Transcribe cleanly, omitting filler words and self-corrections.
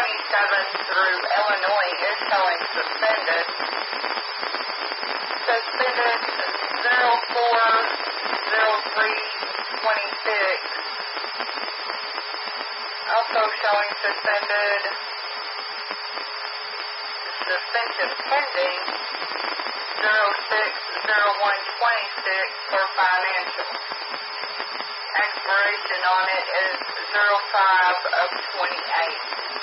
through Illinois is showing suspended. Suspended 040326. Also showing suspended. Suspension pending 060126 for financial. Expiration on it is 05 of 28.